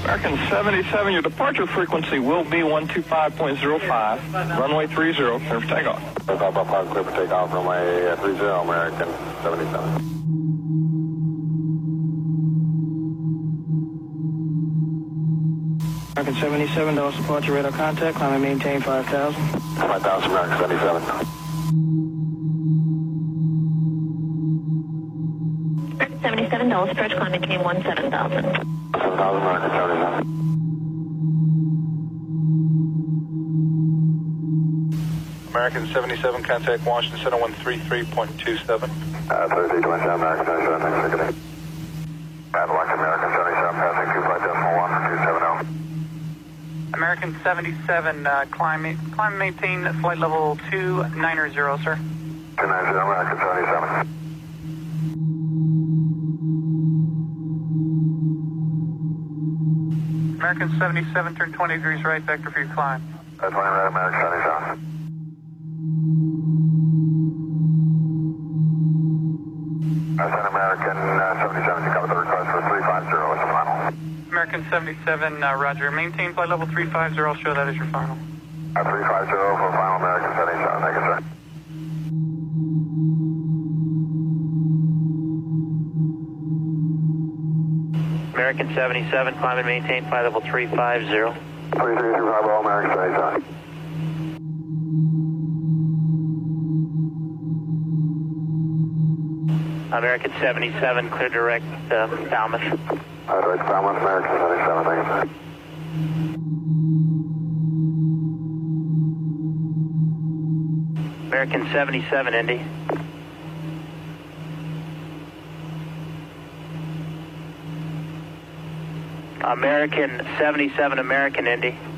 American 77, your departure frequency will be 125.05, runway 30, clear for takeoff. Clear for takeoff, runway 30, American 77. American 77, Dallas departure, radar contact, climb and maintain 5,000. 5,000, American 77. 77, Dallas approach, climb maintain 17,000. 7,000, American 77. American 77, contact Washington Center 133.27. 3327, American 77, thanks for getting. Washington, American 77, passing 25.1 for 270. American 77, climb maintain flight level 290, sir. 290, American 77. American 77, turn 20 degrees right, vector for your climb. 20 right, American 77. American 77, you cover the request for 350 as the final. American 77, roger. Maintain flight level 350, I'll show that as your final. 350 for final, American 77, thank you, sir. American 77, climb and maintain flight level 350. 33350, American 77. American 77, clear direct Falmouth. Direct Falmouth, American 77, thank you, sir. American 77, Indy. American 77, American Indy.